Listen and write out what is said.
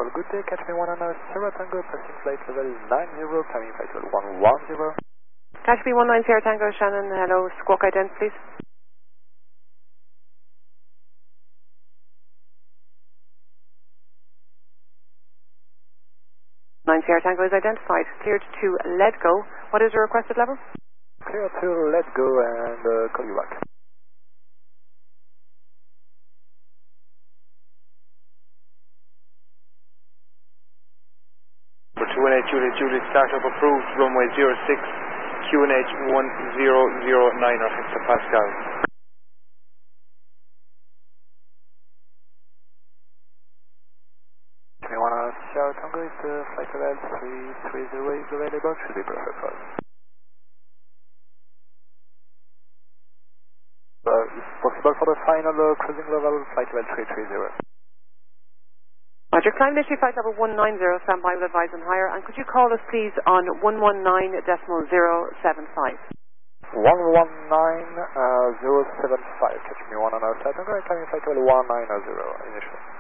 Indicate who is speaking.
Speaker 1: level, good day, catch me 1 Sierra Tango, passing flight level 90, climbing flight level 110.
Speaker 2: Catch me 19 Sierra Tango, Shannon, hello, squawk ident, please. Nine Sierra Tango is identified, cleared to let go. What is your requested level?
Speaker 1: Clear to let go and call you back.
Speaker 3: For 218 Juliet, startup approved, runway 06, QNH 1009, or hectopascal.
Speaker 1: Sierra Tango is flight level 330 is available, should be perfect for us. It's possible for the final cruising level, flight level 330.
Speaker 2: Roger, climb initially flight level 190, stand by with advise on higher, and could you call us please on 119.075?
Speaker 1: 119.075, catch me 1 Sierra Tango, climbing flight level 190 initially.